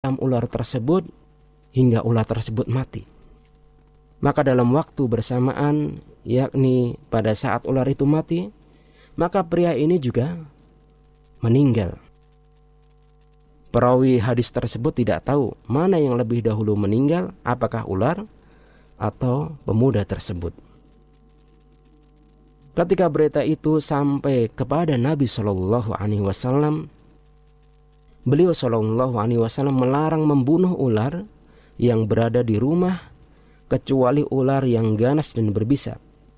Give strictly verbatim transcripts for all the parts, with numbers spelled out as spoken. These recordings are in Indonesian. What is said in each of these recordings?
menghantam ular tersebut hingga ular tersebut mati. Maka dalam waktu bersamaan, yakni pada saat ular itu mati, maka pria ini juga meninggal. Perawi hadis tersebut tidak tahu mana yang lebih dahulu meninggal, apakah ular atau pemuda tersebut. Ketika berita itu sampai kepada Nabi Shallallahu Alaihi Wasallam, beliau Shallallahu Alaihi Wasallam melarang membunuh ular yang berada di rumah kecuali ular yang ganas dan berbisa.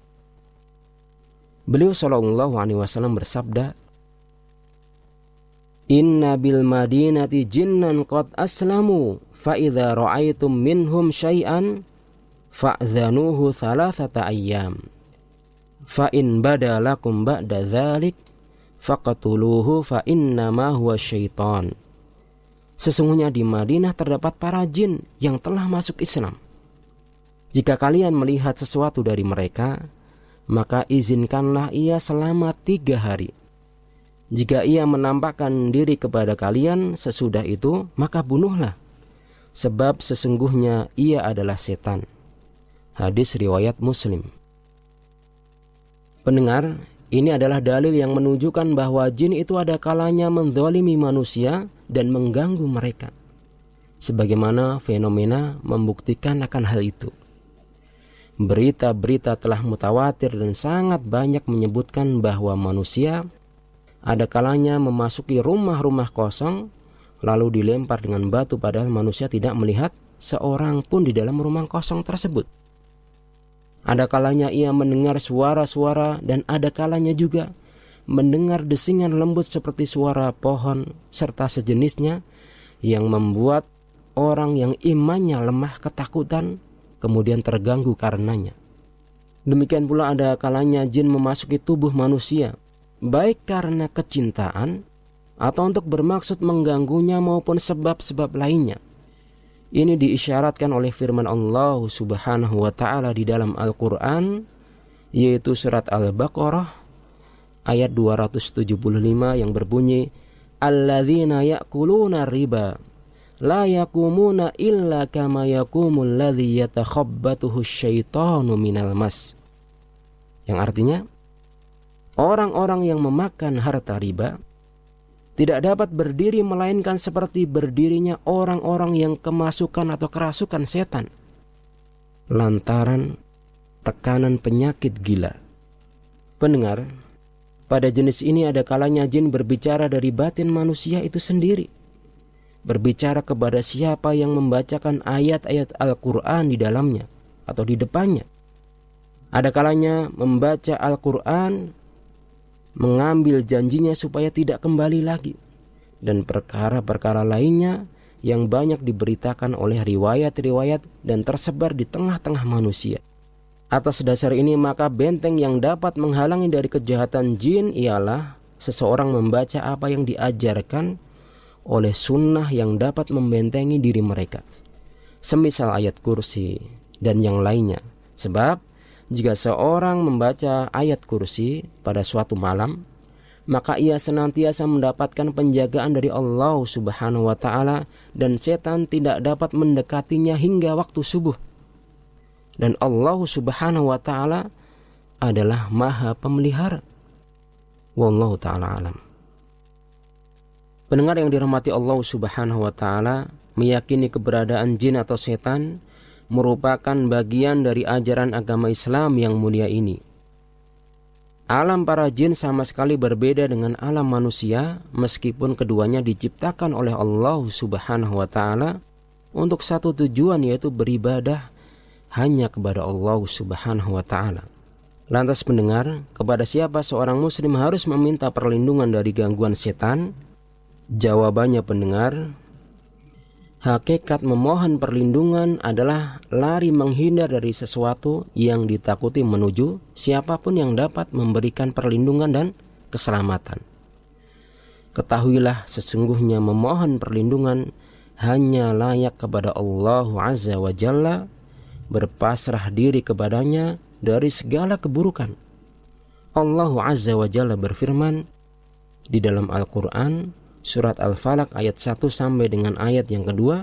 Beliau Shallallahu Alaihi Wasallam bersabda, Inna bil madinati jinnan qad aslamu fa idza ra'aitum minhum syai'an fa'dhanuhu thalathata ayyam fa in badalakum ba'da dzalik faqatuluhu fa innama huwa syaitan. Sesungguhnya di Madinah terdapat para jin yang telah masuk Islam. Jika kalian melihat sesuatu dari mereka, maka izinkanlah ia selama tiga hari. Jika ia menampakkan diri kepada kalian sesudah itu, maka bunuhlah, sebab sesungguhnya ia adalah setan. Hadis riwayat Muslim. Pendengar, ini adalah dalil yang menunjukkan bahwa jin itu ada kalanya menzalimi manusia dan mengganggu mereka, sebagaimana fenomena membuktikan akan hal itu. Berita-berita telah mutawatir dan sangat banyak menyebutkan bahwa manusia ada kalanya memasuki rumah-rumah kosong lalu dilempar dengan batu padahal manusia tidak melihat seorang pun di dalam rumah kosong tersebut. Ada kalanya ia mendengar suara-suara dan ada kalanya juga mendengar desingan lembut seperti suara pohon serta sejenisnya yang membuat orang yang imannya lemah ketakutan kemudian terganggu karenanya. Demikian pula ada kalanya jin memasuki tubuh manusia, baik karena kecintaan atau untuk bermaksud mengganggunya maupun sebab-sebab lainnya. Ini diisyaratkan oleh firman Allah Subhanahu wa taala di dalam Al-Qur'an, yaitu surat Al-Baqarah ayat dua ratus tujuh puluh lima yang berbunyi, Alladzina ya'kuluna riba la yakumuna illa kama yakumul ladzi yatakhabbatuhu syaitanu minal mas. Yang artinya, orang-orang yang memakan harta riba tidak dapat berdiri melainkan seperti berdirinya orang-orang yang kemasukan atau kerasukan setan lantaran tekanan penyakit gila. Pendengar, pada jenis ini ada kalanya jin berbicara dari batin manusia itu sendiri, berbicara kepada siapa yang membacakan ayat-ayat Al-Quran di dalamnya atau di depannya. Ada kalanya membaca Al-Quran, mengambil janjinya supaya tidak kembali lagi, dan perkara-perkara lainnya yang banyak diberitakan oleh riwayat-riwayat dan tersebar di tengah-tengah manusia. Atas dasar ini maka benteng yang dapat menghalangi dari kejahatan jin ialah seseorang membaca apa yang diajarkan oleh sunnah yang dapat membentengi diri mereka, semisal ayat kursi dan yang lainnya. Sebab jika seorang membaca ayat kursi pada suatu malam, maka ia senantiasa mendapatkan penjagaan dari Allah Subhanahu wa taala dan setan tidak dapat mendekatinya hingga waktu subuh. Dan Allah Subhanahu wa taala adalah Maha Pemelihara. Wallahu taala alam. Pendengar yang dirahmati Allah Subhanahu wa taala, meyakini keberadaan jin atau setan merupakan bagian dari ajaran agama Islam yang mulia ini. Alam para jin sama sekali berbeda dengan alam manusia, meskipun keduanya diciptakan oleh Allah Subhanahu wa taala untuk satu tujuan, yaitu beribadah hanya kepada Allah Subhanahu wa taala. Lantas pendengar, kepada siapa seorang muslim harus meminta perlindungan dari gangguan setan? Jawabannya pendengar, hakikat memohon perlindungan adalah lari menghindar dari sesuatu yang ditakuti menuju siapapun yang dapat memberikan perlindungan dan keselamatan. Ketahuilah sesungguhnya memohon perlindungan hanya layak kepada Allah Azza wa Jalla, berpasrah diri kepadanya dari segala keburukan. Allah Azza wa Jalla berfirman di dalam Al-Quran, surat Al-Falaq ayat satu sampai dengan ayat yang kedua,